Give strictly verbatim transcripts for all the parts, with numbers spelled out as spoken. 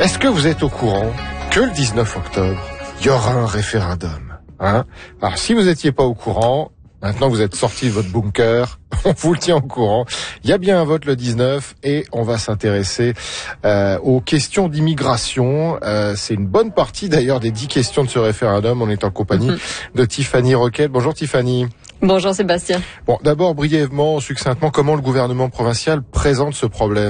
Est-ce que vous êtes au courant que le dix-neuf octobre, il y aura un référendum, hein? Alors, si vous n'étiez pas au courant, maintenant vous êtes sorti de votre bunker, on vous le tient au courant. Il y a bien un vote le dix-neuf et on va s'intéresser euh, aux questions d'immigration. Euh, c'est une bonne partie d'ailleurs des dix questions de ce référendum. On est en compagnie mmh. de Tiffany Roquette. Bonjour Tiffany. Bonjour Sébastien. Bon, d'abord brièvement, succinctement, comment le gouvernement provincial présente ce problème ?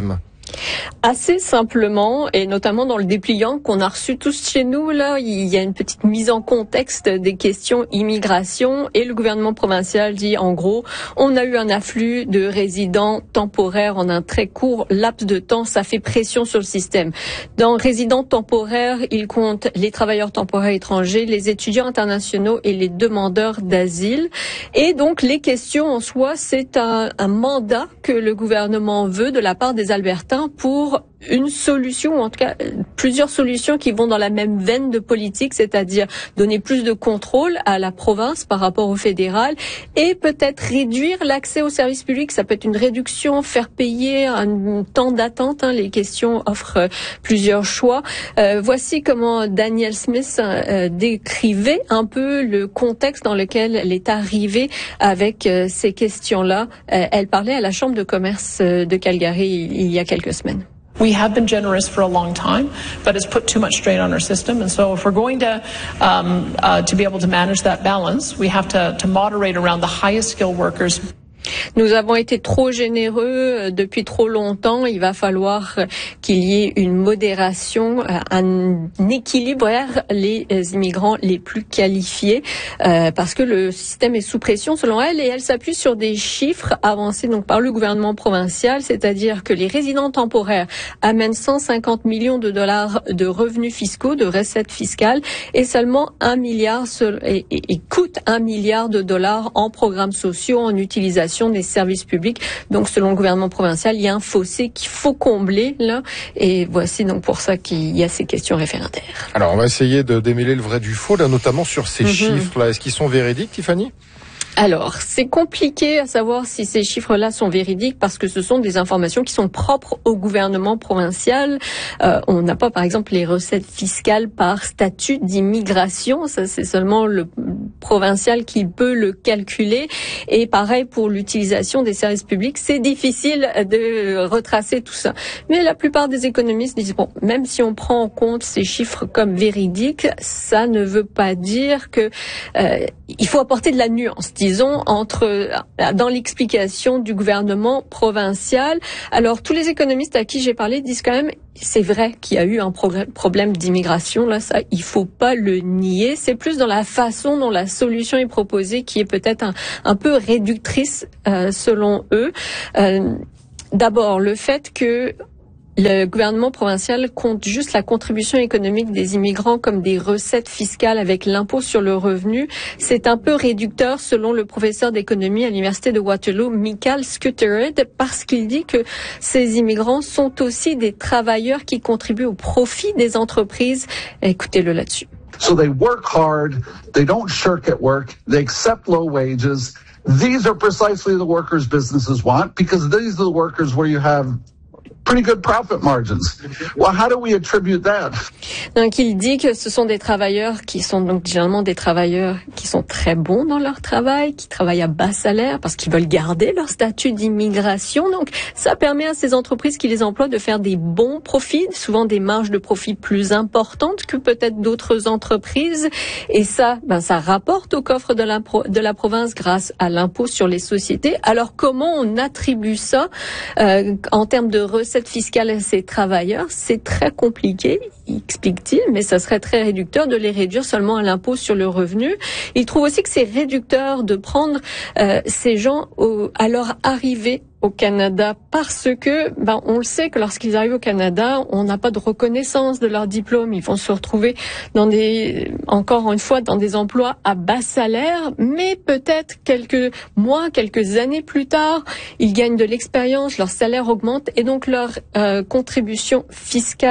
Assez simplement, et notamment dans le dépliant qu'on a reçu tous chez nous, là, il y a une petite mise en contexte des questions immigration, et le gouvernement provincial dit en gros, on a eu un afflux de résidents temporaires en un très court laps de temps, ça fait pression sur le système. Dans résidents temporaires, il compte les travailleurs temporaires étrangers, les étudiants internationaux et les demandeurs d'asile. Et donc les questions en soi, c'est un, un mandat que le gouvernement veut de la part des Albertains pour une solution, ou en tout cas plusieurs solutions qui vont dans la même veine de politique, c'est-à-dire donner plus de contrôle à la province par rapport au fédéral et peut-être réduire l'accès aux services publics. Ça peut être une réduction, faire payer un temps d'attente. Hein, les questions offrent plusieurs choix. Euh, voici comment Danielle Smith euh, décrivait un peu le contexte dans lequel elle est arrivée avec euh, ces questions-là. Euh, elle parlait à la Chambre de commerce de Calgary il, il y a quelques semaines. We have been generous for a long time, but it's put too much strain on our system. And so if we're going to um, uh, to be able to manage that balance, we have to, to moderate around the highest skilled workers. Nous avons été trop généreux depuis trop longtemps. Il va falloir qu'il y ait une modération, un équilibre vers les immigrants les plus qualifiés, euh, parce que le système est sous pression selon elle, et elle s'appuie sur des chiffres avancés donc par le gouvernement provincial, c'est-à-dire que les résidents temporaires amènent cent cinquante millions de dollars de revenus fiscaux, de recettes fiscales, et seulement un milliard et, et, et coûtent un milliard de dollars en programmes sociaux, en utilisation des services publics. Donc, selon le gouvernement provincial, il y a un fossé qu'il faut combler, là. Et voici donc pour ça qu'il y a ces questions référendaires. Alors, on va essayer de démêler le vrai du faux, là, notamment sur ces mm-hmm. chiffres-là. Est-ce qu'ils sont véridiques, Tiffany ? Alors, c'est compliqué à savoir si ces chiffres-là sont véridiques parce que ce sont des informations qui sont propres au gouvernement provincial. Euh, on n'a pas, par exemple, les recettes fiscales par statut d'immigration. Ça, c'est seulement le provincial qui peut le calculer. Et pareil pour l'utilisation des services publics. C'est difficile de retracer tout ça. Mais la plupart des économistes disent, bon, même si on prend en compte ces chiffres comme véridiques, ça ne veut pas dire que euh, il faut apporter de la nuance, disons, entre dans l'explication du gouvernement provincial. Alors, tous les économistes à qui j'ai parlé disent quand même, c'est vrai qu'il y a eu un problème d'immigration, là, ça, il faut pas le nier. C'est plus dans la façon dont la solution est proposée qui est peut-être un, un peu réductrice, euh, selon eux. Euh, d'abord, le fait que le gouvernement provincial compte juste la contribution économique des immigrants comme des recettes fiscales avec l'impôt sur le revenu. C'est un peu réducteur selon le professeur d'économie à l'université de Waterloo, Michael Scuttered, parce qu'il dit que ces immigrants sont aussi des travailleurs qui contribuent au profit des entreprises. Écoutez-le là-dessus. So they work hard, they don't shirk at work, they accept low wages. These are precisely the workers businesses want because these are the workers where you have pretty good profit margins. Well, how do we attribute that? Donc, il dit que ce sont des travailleurs qui sont donc généralement des travailleurs qui sont très bons dans leur travail, qui travaillent à bas salaire parce qu'ils veulent garder leur statut d'immigration. Donc, ça permet à ces entreprises qui les emploient de faire des bons profits, souvent des marges de profit plus importantes que peut-être d'autres entreprises. Et ça, ben, ça rapporte au coffre de la, de la province grâce à l'impôt sur les sociétés. Alors, comment on attribue ça euh, en termes de recettes fiscale à ces travailleurs? C'est très compliqué, explique-t-il, mais ça serait très réducteur de les réduire seulement à l'impôt sur le revenu. Il trouve aussi que c'est réducteur de prendre euh, ces gens au, à leur arrivée au Canada parce que, ben, on le sait que lorsqu'ils arrivent au Canada, on n'a pas de reconnaissance de leur diplôme. Ils vont se retrouver dans des, encore une fois, dans des emplois à bas salaire, mais peut-être quelques mois, quelques années plus tard, ils gagnent de l'expérience, leur salaire augmente et donc leur euh, contribution fiscale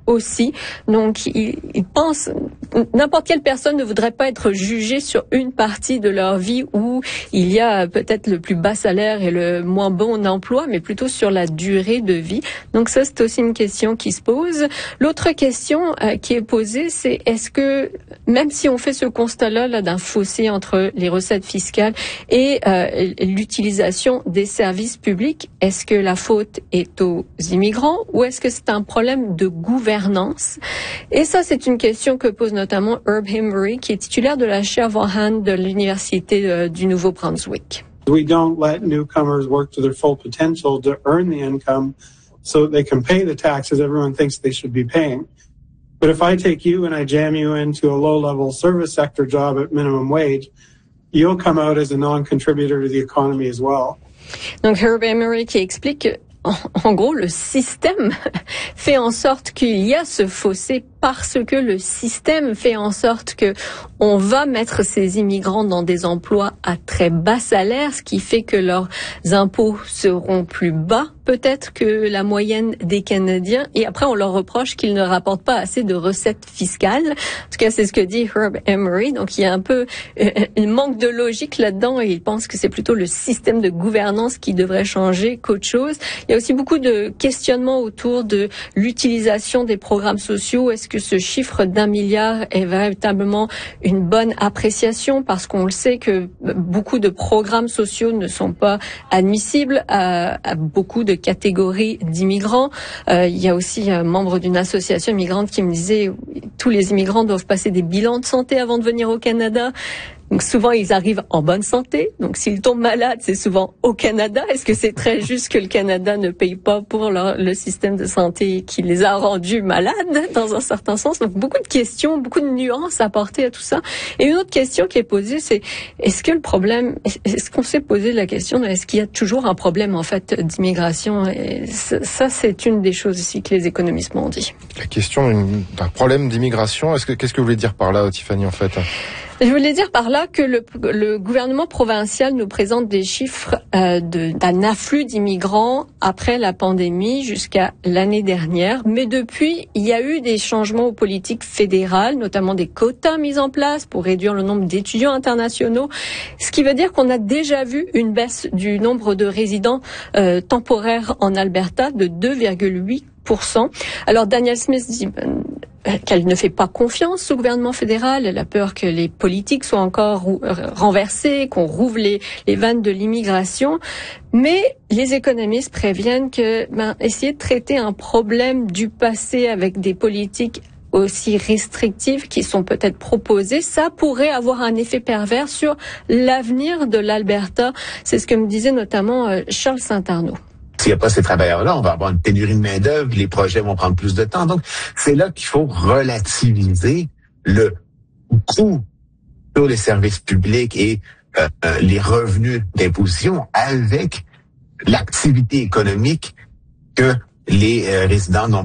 aussi. Donc, il, il pense, n'importe quelle personne ne voudrait pas être jugée sur une partie de leur vie où il y a peut-être le plus bas salaire et le moins bon emploi, mais plutôt sur la durée de vie. Donc ça, c'est aussi une question qui se pose. L'autre question euh, qui est posée, c'est est-ce que, même si on fait ce constat-là là, d'un fossé entre les recettes fiscales et euh, l'utilisation des services publics, est-ce que la faute est aux immigrants ou est-ce que c'est un problème de gouvernance? Et ça, c'est une question que pose notamment Herb Hemry, qui est titulaire de la chaire Vaughan de l'Université euh, du Nouveau-Brunswick. We don't let newcomers work to their full potential to earn the income so that they can pay the taxes everyone thinks they should be paying. But if I take you and I jam you into a low-level service sector job at minimum wage, you'll come out as a non-contributor to the economy as well. Donc Herb Emery qui explique que, en, en gros, le système fait en sorte qu'il y a ce fossé parce que le système fait en sorte que on va mettre ces immigrants dans des emplois à très bas salaire, ce qui fait que leurs impôts seront plus bas peut-être que la moyenne des Canadiens, et après on leur reproche qu'ils ne rapportent pas assez de recettes fiscales. En tout cas, c'est ce que dit Herb Emery. Donc il y a un peu euh, il manque de logique là-dedans et il pense que c'est plutôt le système de gouvernance qui devrait changer qu'autre chose. Il y a aussi beaucoup de questionnements autour de l'utilisation des programmes sociaux. Est-ce que ce chiffre d'un milliard est véritablement une bonne appréciation, parce qu'on le sait que beaucoup de programmes sociaux ne sont pas admissibles à, à beaucoup de catégories d'immigrants. Euh, il y a aussi un membre d'une association immigrante qui me disait tous les immigrants doivent passer des bilans de santé avant de venir au Canada. Donc souvent, ils arrivent en bonne santé. Donc s'ils tombent malades, c'est souvent au Canada. Est-ce que c'est très juste que le Canada ne paye pas pour leur, le système de santé qui les a rendus malades, dans un certain sens? Donc beaucoup de questions, beaucoup de nuances à apporter à tout ça. Et une autre question qui est posée, c'est est-ce que le problème, est-ce qu'on s'est posé la question, est-ce qu'il y a toujours un problème en fait d'immigration? Et ça, c'est une des choses aussi que les économistes m'ont dit. La question d'un problème d'immigration, est-ce que, qu'est-ce que vous voulez dire par là, Tiffany, en fait? Je voulais dire par là que le, le gouvernement provincial nous présente des chiffres euh, de, d'un afflux d'immigrants après la pandémie jusqu'à l'année dernière. Mais depuis, il y a eu des changements aux politiques fédérales, notamment des quotas mis en place pour réduire le nombre d'étudiants internationaux. Ce qui veut dire qu'on a déjà vu une baisse du nombre de résidents euh, temporaires en Alberta de deux virgule huit pour cent. Alors Danielle Smith dit qu'elle ne fait pas confiance au gouvernement fédéral. Elle a peur que les politiques soient encore renversées, qu'on rouvre les, les vannes de l'immigration. Mais les économistes préviennent que ben, essayer de traiter un problème du passé avec des politiques aussi restrictives qui sont peut-être proposées, ça pourrait avoir un effet pervers sur l'avenir de l'Alberta. C'est ce que me disait notamment Charles Saint-Arnaud. S'il n'y a pas ces travailleurs-là, on va avoir une pénurie de main-d'œuvre, les projets vont prendre plus de temps. Donc, c'est là qu'il faut relativiser le coût sur les services publics et euh, euh, les revenus d'imposition avec l'activité économique que les euh, résidents n'ont